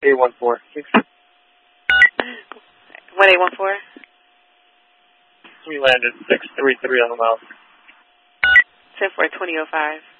814. 1814? We landed 633 on the mile. 10-4, 2005.